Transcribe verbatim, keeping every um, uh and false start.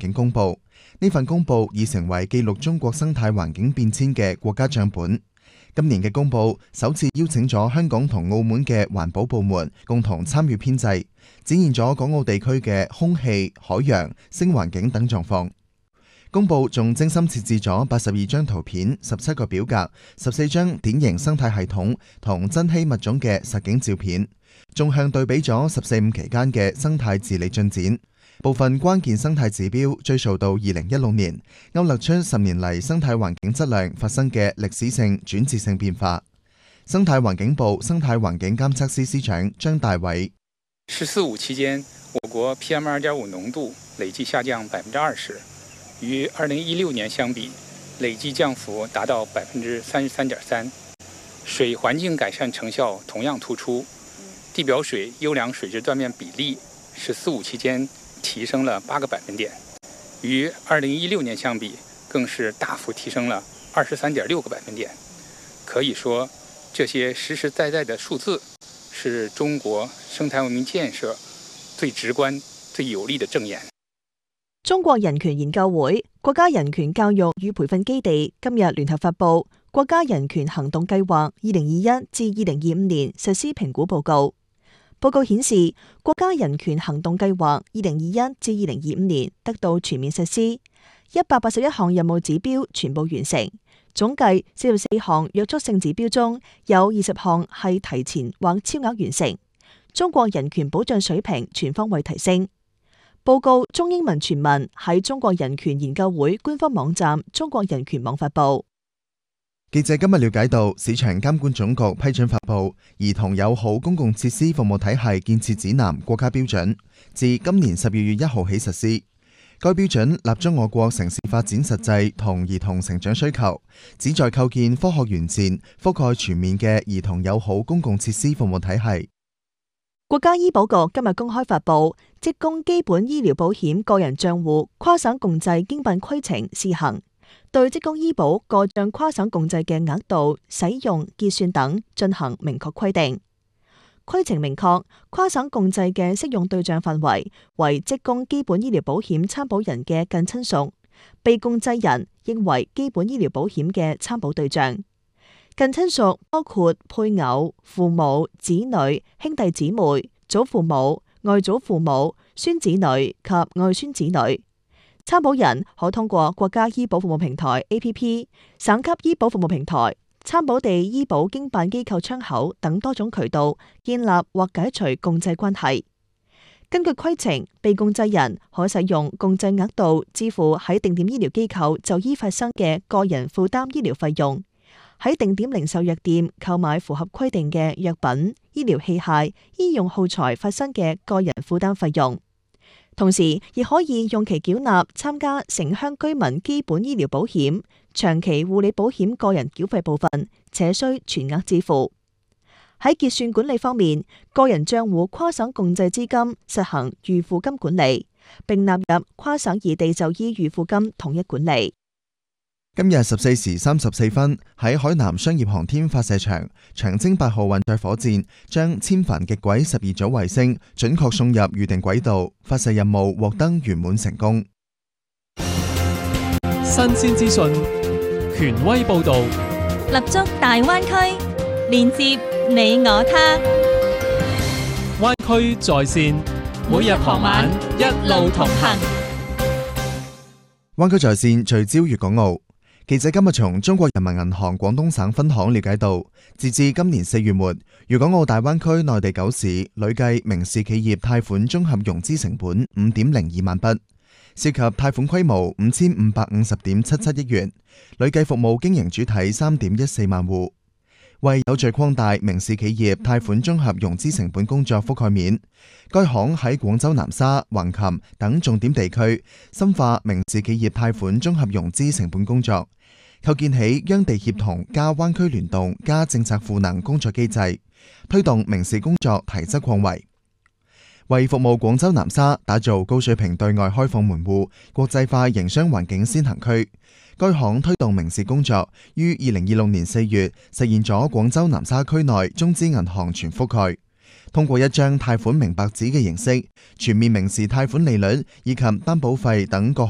境公報。呢份公報已成為記錄中國生態環境變遷嘅國家賬本。今年嘅公報首次邀請咗香港同澳門嘅環保部門共同參與編製，展現咗港澳地區嘅空氣、海洋、聲環境等狀況。公報仲精心設置咗八十二張圖片、十七個表格、十四張典型生態系統同珍稀物種嘅實景照片，縱向對比咗十四五期間嘅生態治理進展。部分關鍵生態指標追溯到二零一六年，勾勒出十年嚟生態環境質量發生嘅歷史性轉折性變化。生態環境部生態環境監測司司長張大偉： 十四五期間，我國 P M 二點五濃度累計下降百分之二十，與二零一六年相比，累計降幅達到百分之三十三點三。水環境改善成效同樣突出，地表水優良水質斷面比例十四五期間提升了八個百分點，與二零一六年相比，更是大幅提升了二十三點六個百分點。可以說，這些實實在在的數字，是中國生態文明建設最直觀、最有力的證言。 中國人權研究會、國家人權教育與培訓基地今日聯合發布《國家人權行動計劃二零二一至二零二五年實施評估報告》。報告顯示，國家人權行動計劃二零二一至二零二五年得到全面實施，一百八十一項任務指標全部完成。總計四十四項約束性指標中，有二十項係提前或超額完成。中國人權保障水平全方位提升。報告中英文全文喺中國人權研究會官方網站中國人權網發布。 記者今日了解到，市場監管總局批准發布《兒童友好公共設施服務體系建設指南》國家標準，自今年十二月一號起實施。該標準立足我國城市發展實際同兒童成長需求，旨在構建科學完善、覆蓋全面嘅兒童友好公共設施服務體系。 國家醫保局今日公開發布職工基本醫療保險個人賬戶跨省共濟經辦規程試行，對職工醫保個賬跨省共濟嘅額度、使用、結算等進行明確規定。規程明確，跨省共濟嘅適用對象範圍為職工基本醫療保險參保人嘅近親屬，被共濟人應為基本醫療保險嘅參保對象。近親屬包括配偶、父母、子女、兄弟姊妹、祖父母、外祖父母、孫子女及外孫子女。參保人可通過國家醫保服務平台 A P P、省級醫保服務平台、參保地醫保經辦機構窗口等多種渠道建立或解除共濟關係。根據規程，被共濟人可使用共濟額度支付喺定點醫療機構就醫發生嘅個人負擔醫療費用，喺定點零售藥店購買符合規定嘅藥品、醫療器械、醫用耗材發生嘅個人負擔費用。同時，亦可以用其繳納參加城鄉居民基本醫療保險、長期護理保險個人繳費部分，且需全額支付。喺結算管理方面，個人賬戶跨省共濟資金實行預付金管理，並納入跨省異地就醫預付金統一管理。 今日十四時三十四分，喺海南商業航天發射場，長征八號運載火箭將千帆極軌十二組衛星準確送入預定軌道，發射任務獲得圓滿成功。 新鮮資訊，權威報道， 立足大灣區，連接你我他。 灣區在線，每日傍晚一路同行。 灣區在線聚焦粵港澳。記者今日從中國人民銀行廣東省分行了解到，截至今年四月末，粵港澳大灣區內地九市累計民事企業貸款綜合融資成本五點零二萬筆，涉及貸款規模五千五百五十點七七億元，累計服務經營主體三點一四萬戶。為有序擴大民事企業貸款綜合融資成本工作覆蓋面，該行喺廣州南沙、橫琴等重點地區深化民事企業貸款綜合融資成本工作，構建起央地協同加灣區聯動加政策賦能工作機制，推動民事工作提質擴圍。為服務廣州南沙打造高水平對外開放門戶、國際化營商環境先行區，該行推動民事工作於二零二六年四月實現咗廣州南沙區內中資銀行全覆蓋，通過一張貸款明白紙嘅形式，全面明示貸款利率以及擔保費等各